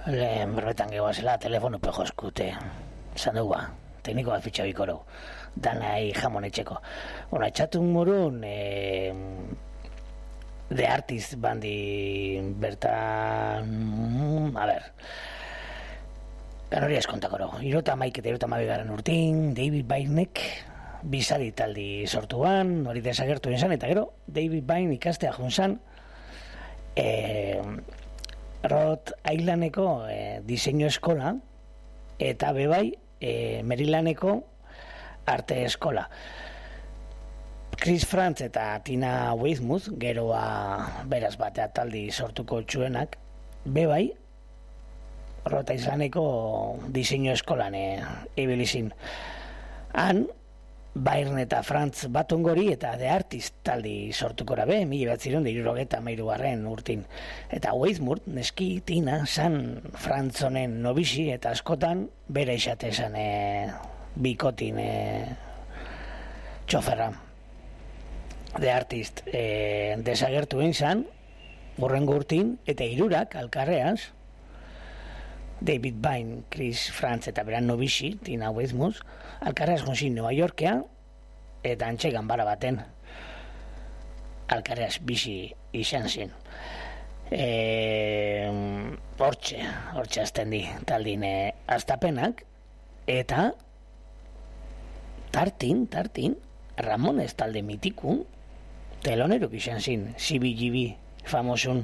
lehen berbetan gegoazela, telefono pejo eskute. Zan dugu, tekniko bat fitxa bikoro. Danai jamon etxeko. Bona, txatun morun, The Artist bandi bertan, a ber, hori eskontakoro. Irota maik eta irota mabigaren urtin, David Byrnek bizari taldi sortuan, hori desagertu izan, eta gero, David Byrne ikastea junzan, Rhode Islandeko diseinu eskola, eta bebai, Marylandeko arte eskola. Chris Frantz eta Tina Weymouth, geroa beraz batea taldi sortuko txuenak, bebai, Rhode Islandeko diseinu eskolan ibilizin. Han, Byrne eta Frantz batongori eta The Artist taldi sortukora be, 1973 urtin. Eta Weymouth, neski, Tina, san Frantzonen nobisi eta askotan bere isate esan bikotin txoferra. The Artist desagertu izan, urrengo urtin, eta hirurak alkarreaz, David Byrne, Chris Frantz eta beran nobisi, Tina Weymouth, alkarreaz gonzin Nueva Yorkea, eta antxe ganbara baten alkarreaz bizi izan zen. Hortxe azten di taldin aztapenak, eta tartin, Ramones talde mitikun, teloneruk izan zin, CBGB famosun.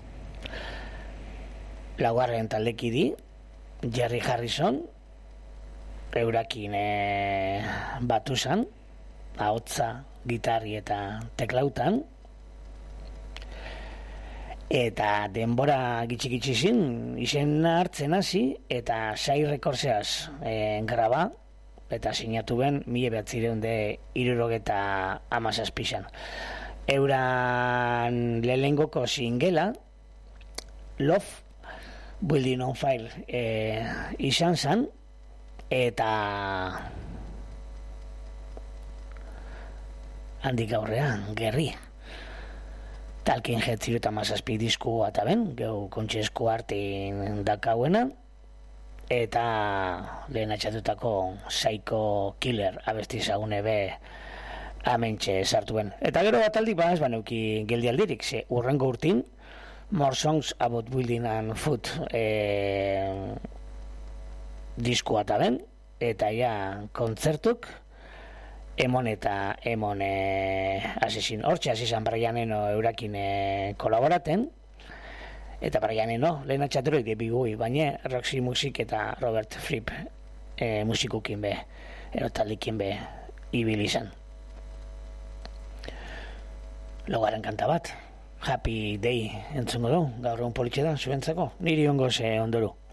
Laugarren taldekidi, Jerry Harrison, eurakin batuzan, ahotsa, gitarri eta teklautan, eta denbora gitxi zin, izen hartzen hasi, eta Sai Recordseaz graba, eta sinatu ben 1977. Euran lehengoko singela, Love, Building on Fire izan zan, eta handik aurrean, gerri. Talking Heads 37 disku eta ben, geu kontxesku hartin dakauena, eta lehen atxatutako Psycho Killer abesti zagune be amentxe sartuen. Eta gero bat aldik ez baneuki geldi aldirik, ze urrengo urtin, More Songs About Building and Food diskua eta ben, eta ja kontzertuk emon asizin. Hortxe asizan Brianeno eurakin kolaboraten, eta Brianeno lehen atxaturoik debigui, baina Roxy Music eta Robert Fripp musikukin be, erotaldikin be ibilizan. Logaren kanta bat, Happy Day entzungo du, gaur egun politxe da, zuentzako, niri ongo ze ondoru.